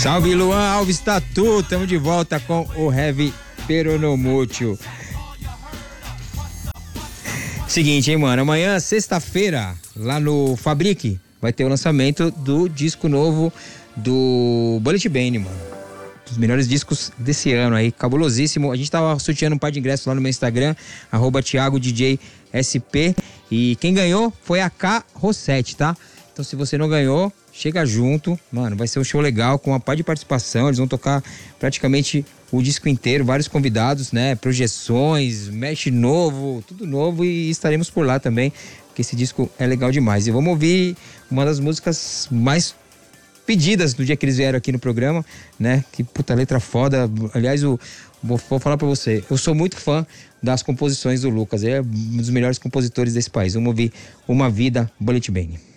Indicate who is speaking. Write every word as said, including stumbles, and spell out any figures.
Speaker 1: Salve Luan Alves Tatu, estamos de volta com o Heavy Peronomútil. Seguinte, hein, mano, amanhã, sexta-feira, lá no Fabrique, vai ter o lançamento do disco novo do Bullet Bane, mano. Os melhores discos desse ano aí, cabulosíssimo. A gente tava sorteando um par de ingressos lá no meu Instagram, arroba Thiago D J S P, e quem ganhou foi a K Rossetti, tá? Então se você não ganhou, chega junto, mano, vai ser um show legal com uma par de participação, eles vão tocar praticamente o disco inteiro, vários convidados, né, projeções, mesh novo, tudo novo, e estaremos por lá também, porque esse disco é legal demais. E vamos ouvir uma das músicas mais pedidas do dia que eles vieram aqui no programa, né, que puta letra foda. Aliás, o, vou, vou falar pra você, eu sou muito fã das composições do Lucas, ele é um dos melhores compositores desse país. Vamos ouvir Uma Vida, Bullet Bane.